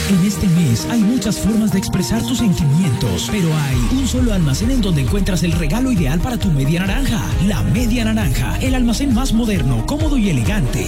En este mes hay muchas formas de expresar tus sentimientos, pero hay un solo almacén en donde encuentras el regalo ideal para tu media naranja. La Media Naranja, el almacén más moderno, cómodo y elegante.